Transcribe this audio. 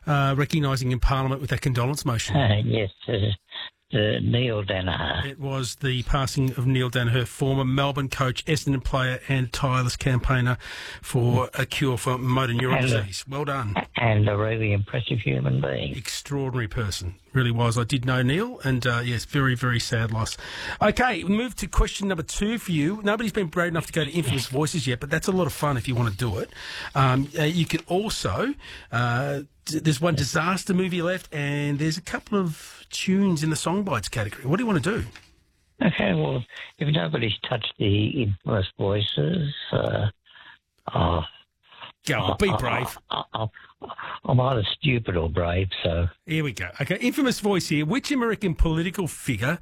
recognising in Parliament with that condolence motion? Yes, Neil Danaher. It was the passing of Neil Danaher, former Melbourne coach, Essendon player and tireless campaigner for a cure for motor neuron disease. Well done. And a really impressive human being. Extraordinary person. Really was. I did know Neil, and yes, very, very sad loss. Okay, we move to question number 2 for you. Nobody's been brave enough to go to Infamous Voices yet, but that's a lot of fun if you want to do it. You can also... there's one disaster movie left, and there's a couple of tunes in the Songbites category. What do you want to do? Okay, well, if nobody's touched the Infamous Voices, Go on, be brave. I'm either stupid or brave, so... Here we go. Okay, Infamous Voice here. Which American political figure